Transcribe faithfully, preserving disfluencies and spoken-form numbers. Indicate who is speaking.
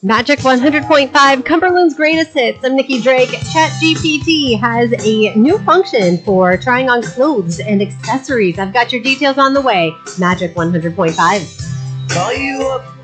Speaker 1: Magic one hundred point five, Cumberland's greatest hits. I'm Nikki Drake. ChatGPT has a new function for trying on clothes and accessories. I've got your details on the way. Magic one hundred point five.
Speaker 2: Call you up